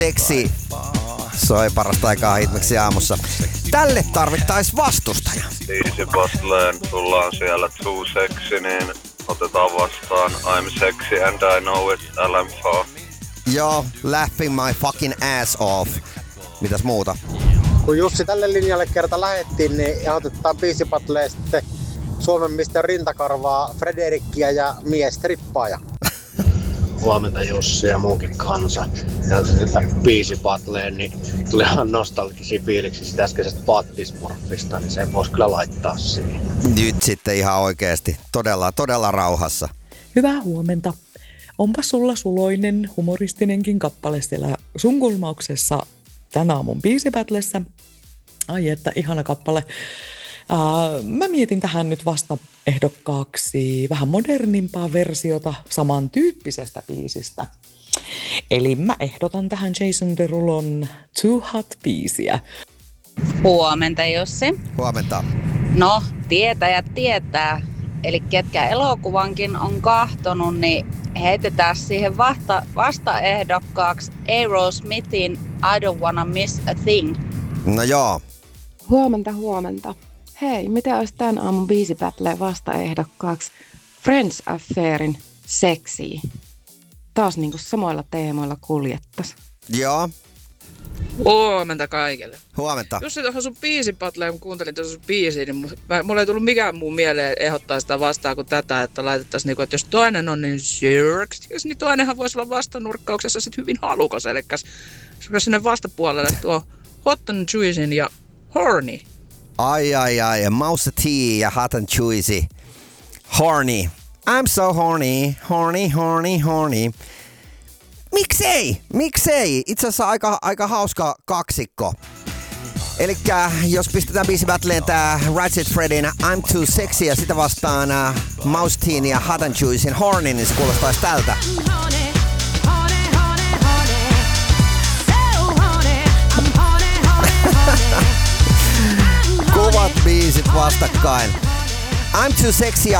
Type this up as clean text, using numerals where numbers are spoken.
Seksi soi parasta aikaa Hitmixin aamussa. Tälle tarvittais vastustaja. Easy Bustleen, tullaan siellä Too Sexy, niin otetaan vastaan I'm Sexy and I Know It, LM4. Joo, laughing my fucking ass off. Mitäs muuta? Kun Jussi tälle linjalle kerta lähettiin, niin ehdotetaan biisipattleen sitten Suomen Mr. Rintakarvaa, Frederikkiä ja miestrippaaja. Huomenta Jussi ja muukin kansa. Ja sitä biisipattleen, niin tuli ihan nostalgisia fiiliksi sitä äskeisestä pattismorfista, niin sen voisi kyllä laittaa siihen. Nyt sitten ihan oikeesti. Todella rauhassa. Hyvää huomenta. Onpa sulla suloinen, humoristinenkin kappale siellä sun kulmauksessa tän aamun biisipätlessä. Ai että, ihana kappale. Mä mietin tähän nyt vasta ehdokkaaksi vähän modernimpaa versiota samantyyppisestä biisistä. Eli mä ehdotan tähän Jason Derulon Too Hot-biisiä. Huomenta Jussi. Huomenta. No, tietäjät tietää. Eli ketkä elokuvankin on kahtonut, niin heitetään siihen vastaehdokkaaksi Aerosmithin I Don't Wanna Miss a Thing. No joo. Huomenta. Hei, mitä olisi tämän aamun biisipätleen vastaehdokkaaksi Friends Affairin Sexy? Taas niinku samoilla teemoilla kuljettais. Joo. Huomenta kaikille. Huomenta. Jussi, tuohon sun biisipatleen, kun kuuntelin tuossa sun biisiä, niin mulla ei tullut mikään muu mieleen ehdottaa sitä vastaan kuin tätä, että laitettaisiin niinku, että jos toinen on niin syrks, niin toinenhan voisi olla vastanurkkauksessa sit hyvin halukas, eli sinne vastapuolelle tuo Hot and Juicyn ja Horny. Ai, Mouse T ja Hot and Juicy. Horny. I'm so horny. Miksei? Itse asiassa aika hauska kaksikko. Elikkä jos pistetään biisibattleen tää Ratchet Fredin I'm Too Sexy ja sitä vastaan Mouse Teen ja Hot and Juicyn Horny, niin se kuulostais tältä. Kovat biisit vastakkain. I'm Too Sexy ja